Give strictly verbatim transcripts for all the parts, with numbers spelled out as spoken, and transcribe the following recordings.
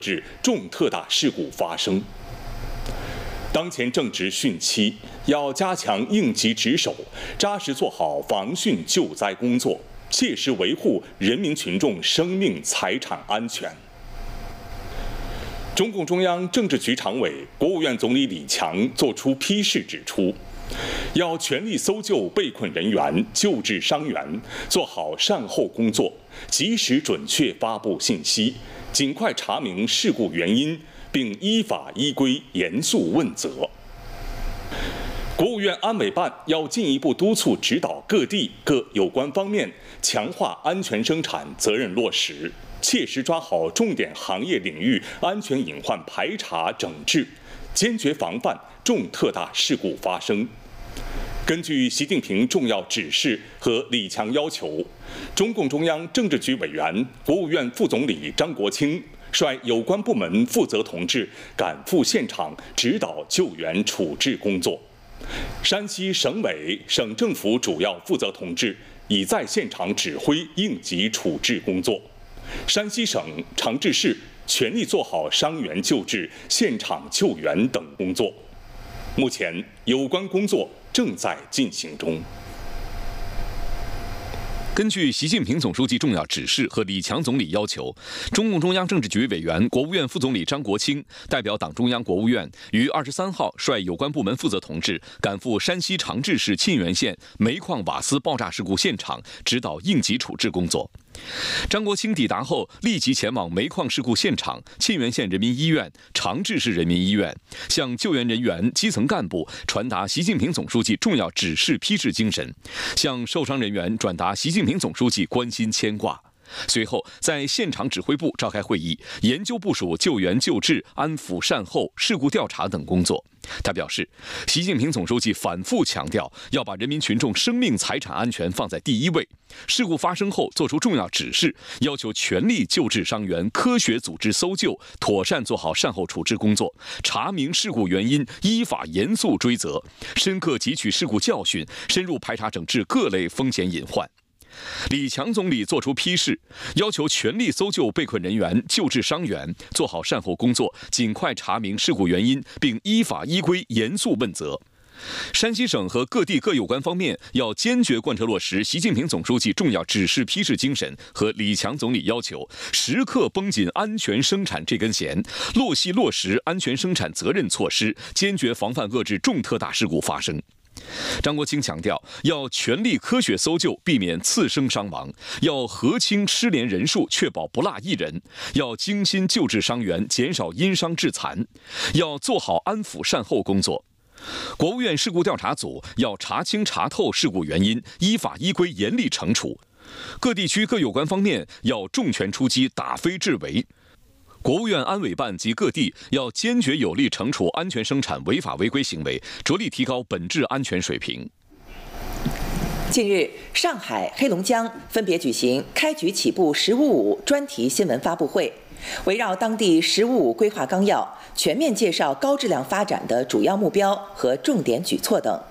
致重特大事故发生。当前正值汛期，要加强应急值守，扎实做好防汛救灾工作，切实维护人民群众生命财产安全。中共中央政治局常委、国务院总理李强作出批示指出，要全力搜救被困人员、救治伤员，做好善后工作，及时准确发布信息，尽快查明事故原因，并依法依规严肃问责。国务院安委办要进一步督促指导各地各有关方面强化安全生产责任落实，切实抓好重点行业领域安全隐患排查整治，坚决防范重特大事故发生。根据习近平重要指示和李强要求，中共中央政治局委员、国务院副总理张国清率有关部门负责同志赶赴现场指导救援处置工作。山西省委、省政府主要负责同志已在现场指挥应急处置工作。山西省、长治市全力做好伤员救治、现场救援等工作。目前，有关工作正在进行中。 根据习近平总书记重要指示和李强总理要求，中共中央政治局委员、国务院副总理张国清代表党中央、国务院于二十三号率有关部门负责同志赶赴山西长治市沁源县煤矿瓦斯爆炸事故现场，指导应急处置工作。张国清抵达后，立即前往煤矿事故现场、沁源县人民医院、长治市人民医院，向救援人员、基层干部传达习近平总书记重要指示批示精神，向受伤人员转达习近平总书记关心牵挂。随后，在现场指挥部召开会议，研究部署救援救治、安抚善后、事故调查等工作。他表示，习近平总书记反复强调，要把人民群众生命财产安全放在第一位。事故发生后，作出重要指示，要求全力救治伤员，科学组织搜救，妥善做好善后处置工作，查明事故原因，依法严肃追责，深刻汲取事故教训，深入排查整治各类风险隐患。李强总理作出批示，要求全力搜救被困人员、救治伤员，做好善后工作，尽快查明事故原因，并依法依规严肃问责。山西省和各地各有关方面要坚决贯彻落实习近平总书记重要指示批示精神和李强总理要求，时刻绷紧安全生产这根弦，落细落实安全生产责任措施，坚决防范遏制重特大事故发生。张国清强调，要全力科学搜救，避免次生伤亡；要核清失联人数，确保不落一人；要精心救治伤员，减少因伤致残；要做好安抚善后工作。国务院事故调查组要查清查透事故原因，依法依规严厉惩处。各地区各有关方面要重拳出击，打非治为。国务院安委办及各地要坚决有力惩处安全生产违法违规行为，着力提高本质安全水平。 近日，上海、黑龙江分别举行开局起步“十五五”专题新闻发布会，围绕当地“十五五”规划纲要，全面介绍高质量发展的主要目标和重点举措等。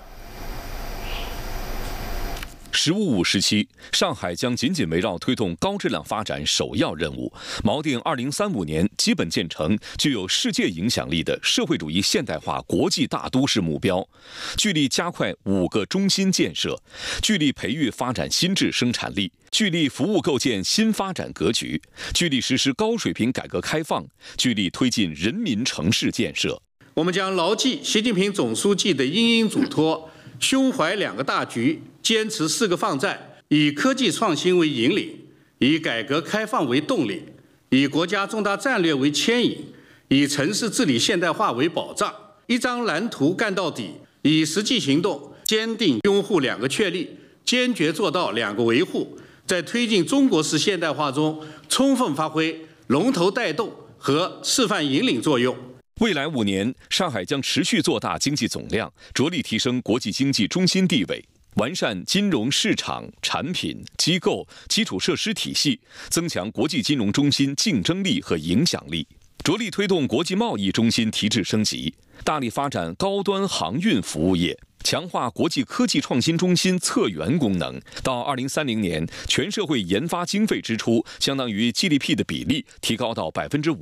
十五五时期，上海将紧紧围绕推动高质量发展首要任务，锚定二零三五年基本建成具有世界影响力的社会主义现代化国际大都市目标，聚力加快五个中心建设，聚力培育发展新质生产力，聚力服务构建新发展格局，聚力实施高水平改革开放，聚力推进人民城市建设。 我们将牢记习近平总书记的殷殷嘱托，胸怀两个大局，坚持四个放在，以科技创新为引领，以改革开放为动力，以国家重大战略为牵引，以城市治理现代化为保障，一张蓝图干到底，以实际行动坚定拥护两个确立，坚决做到两个维护，在推进中国式现代化中充分发挥龙头带动和示范引领作用。 未来五年，上海将持续做大经济总量，着力提升国际经济中心地位，完善金融市场、产品、机构、基础设施体系，增强国际金融中心竞争力和影响力，着力推动国际贸易中心提质升级，大力发展高端航运服务业，强化国际科技创新中心策源功能。到二零三零年，全社会研发经费支出相当于 G D P 的比例提高到百分之五。